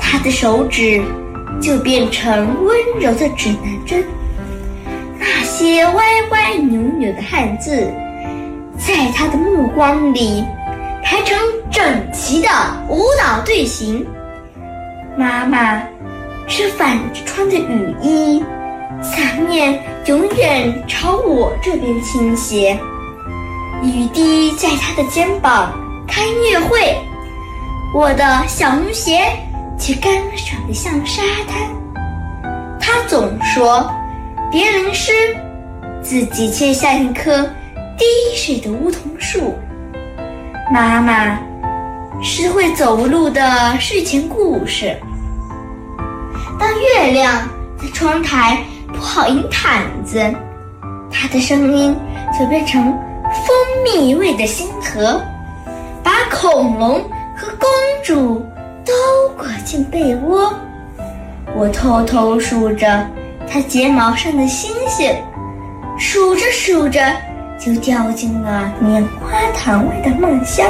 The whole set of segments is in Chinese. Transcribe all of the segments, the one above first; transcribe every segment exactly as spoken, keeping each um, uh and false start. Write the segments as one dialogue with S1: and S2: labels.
S1: 他的手指就变成温柔的指南针，那些歪歪扭扭的汉字在他的目光里排成整齐的舞蹈队形。妈妈是反着穿的雨衣，伞面永远朝我这边倾斜，雨滴在她的肩膀开乐会，我的小红鞋却干爽地像沙滩。她总说别淋湿，自己却像一棵滴水的梧桐树。妈妈是会走路的睡前故事。当月亮在窗台铺好银毯子，她的声音就变成蜂蜜味的星河，把恐龙和公主都裹进被窝。我偷偷数着她睫毛上的星星，数着数着就掉进了棉花糖味的梦乡。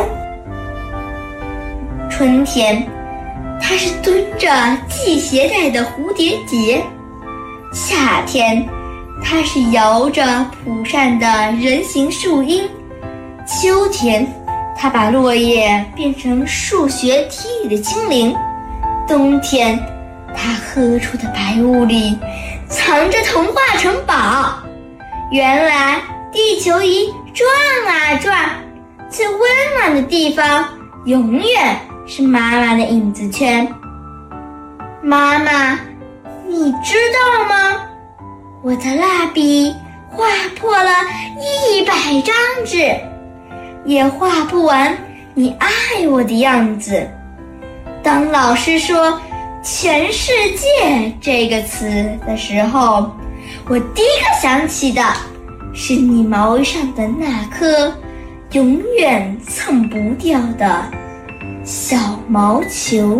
S1: 春天，它是蹲着系鞋带的蝴蝶结；夏天，它是摇着蒲扇的人形树荫；秋天，它把落叶变成数学题里的精灵；冬天，它喝出的白雾里藏着童话城堡。原来地球仪转啊转，最温暖的地方永远是妈妈的影子圈。妈妈，你知道吗？我的蜡笔画破了一百张纸，也画不完你爱我的样子。当老师说全世界这个词的时候，我第一个想起的是你毛衣上的那颗永远蹭不掉的小毛球。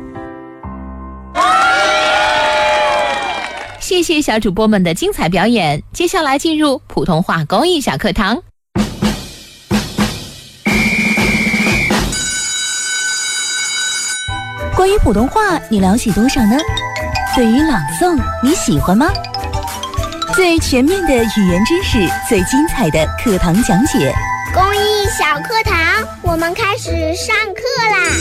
S2: 谢谢小主播们的精彩表演，接下来进入普通话公益小课堂。
S3: 关于普通话你了解多少呢？对于朗诵你喜欢吗？最全面的语言知识，最精彩的课堂讲解。
S4: 公益小课堂，我们开始上课啦！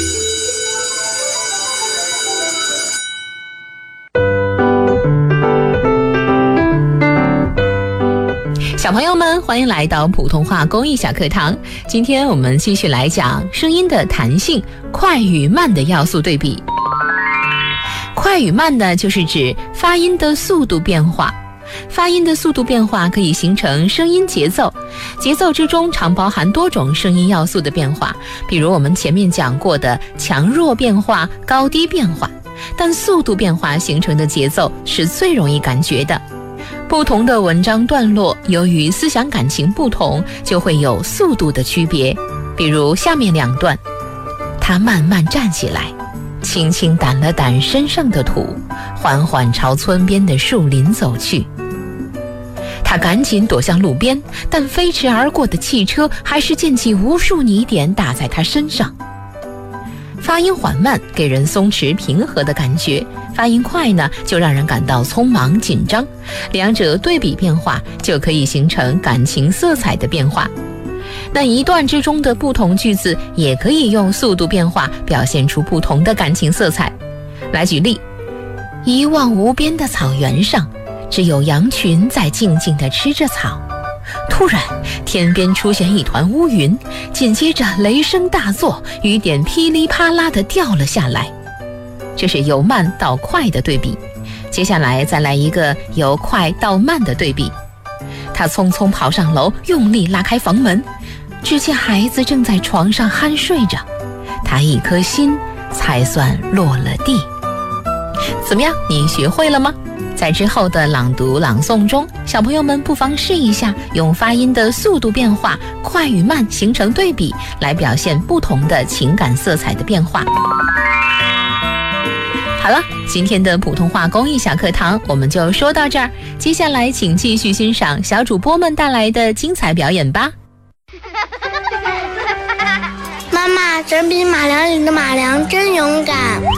S2: 小朋友们，欢迎来到普通话公益小课堂。今天我们继续来讲声音的弹性，快与慢的要素对比。快与慢呢，就是指发音的速度变化。发音的速度变化可以形成声音节奏，节奏之中常包含多种声音要素的变化，比如我们前面讲过的强弱变化、高低变化。但速度变化形成的节奏是最容易感觉的。不同的文章段落，由于思想感情不同，就会有速度的区别。比如下面两段，他慢慢站起来，轻轻掸了掸身上的土，缓缓朝村边的树林走去。他赶紧躲向路边，但飞驰而过的汽车还是溅起无数泥点打在他身上。发音缓慢给人松弛平和的感觉，发音快呢就让人感到匆忙紧张，两者对比变化就可以形成感情色彩的变化。那一段之中的不同句子也可以用速度变化表现出不同的感情色彩。来举例，一望无边的草原上，只有羊群在静静地吃着草。突然，天边出现一团乌云，紧接着雷声大作，雨点噼里啪啦地掉了下来。这是由慢到快的对比。接下来再来一个由快到慢的对比。他匆匆跑上楼，用力拉开房门，只见孩子正在床上酣睡着，他一颗心才算落了地。怎么样，你学会了吗？在之后的朗读朗诵中，小朋友们不妨试一下用发音的速度变化，快与慢形成对比，来表现不同的情感色彩的变化。好了，今天的普通话公益小课堂我们就说到这儿，接下来请继续欣赏小主播们带来的精彩表演吧。
S4: 妈妈，整笔马良里的马良真勇敢。